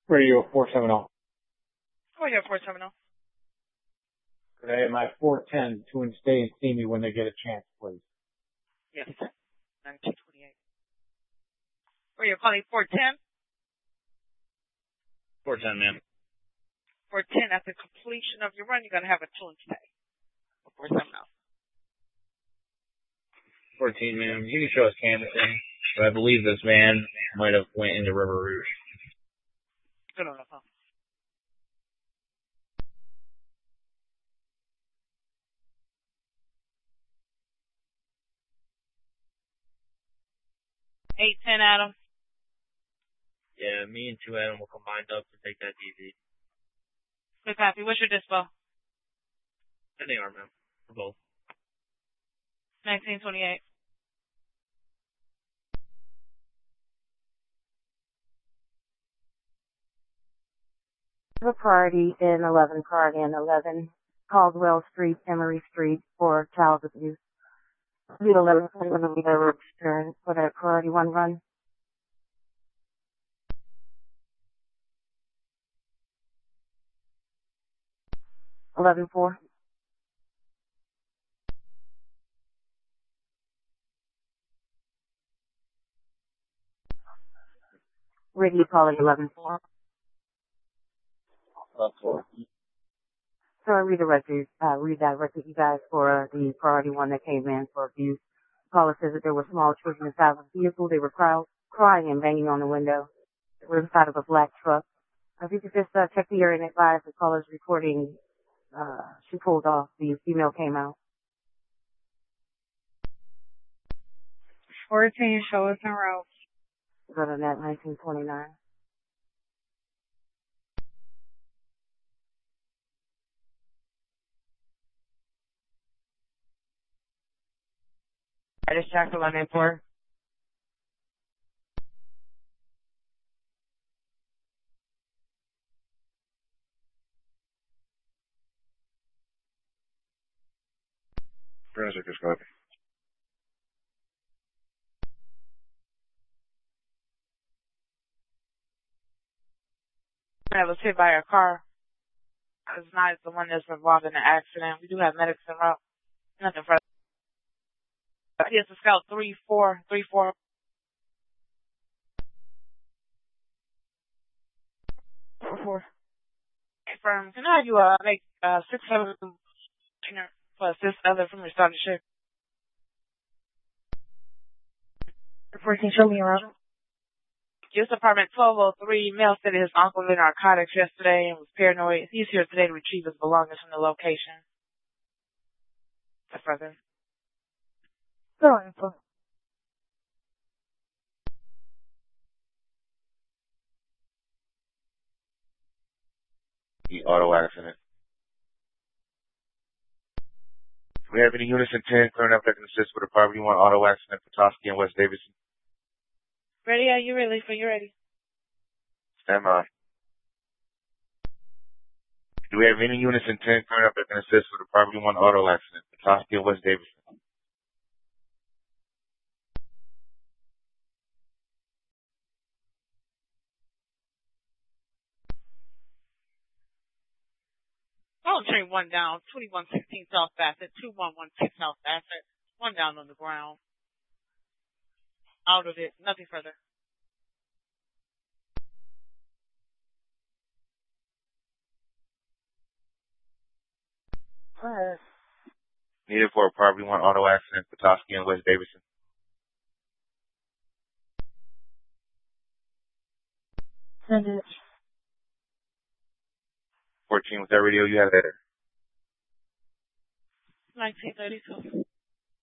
Radio 470. Radio 470. Could I have my 410 to stay and see me when they get a chance, please? Yes, 9228. Radio calling 410? 410, ma'am. 410, at the completion of your run, you're going to have a tune stay. 470. 14, ma'am. You can show us canvassing, but I believe this van might have went into River Rouge. Good enough, huh? Eight, 10, Adam. Yeah, me and 2 Adam will combine up to take that DV. Good copy. What's your dispo? And they are, ma'am. For both. 1928. A priority in 11, Caldwell Street, Emory Street for child abuse. The 11 return for that priority 1 run. 11-4. Radio calling 11-4. So I redirected you guys for the priority 1 that came in for abuse. Caller says that there were small children inside of the vehicle. They were crying and banging on the window. They were inside of a black truck. If you could just check the area and advise the caller's reporting, she pulled off. The female came out. 14, show us en route. Go to that 1929. I just checked 11-4. Forensic is copy. I was hit by a car. It's not the one that's involved in the accident. We do have medics en route. Nothing further. Here's the Scout 3434. Confirm. Can I have you make 6-7 plus this other from your starting shift? 14, show me around. Just apartment 1203, male said his uncle did narcotics yesterday and was paranoid. He's here today to retrieve his belongings from the location. Further. Go info. The auto accident. Do we have any units in 10 clearing up that can assist with a property 1 auto accident for Petoskey and West Davidson? Ready? Are you ready? For you ready? Stand by. Do we have any units in 10 clearing up that can assist with a property 1 auto accident for Petoskey and West Davidson? Oh, train 1 down, 2116 South Bassett, 2116 South Bassett, 1 down on the ground. Out of it, nothing further. Needed for a property 1 auto accident for Petoskey and West Davidson. Send it. 14 with that radio, you have that. 1932.